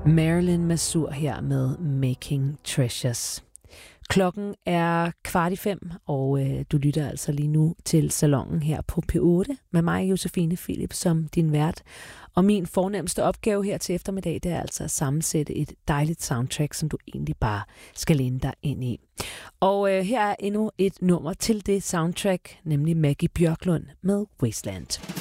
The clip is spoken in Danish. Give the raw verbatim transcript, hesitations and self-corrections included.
Marilyn Masur her med Making Treasures. Klokken er kvart i fem, og øh, du lytter altså lige nu til Salonen her på P otte med mig, Josefine Philip, som din vært. Og min fornemmeste opgave her til eftermiddag, det er altså at sammensætte et dejligt soundtrack, som du egentlig bare skal læne dig ind i. Og øh, her er endnu et nummer til det soundtrack, nemlig Maggie Bjørklund med Wasteland.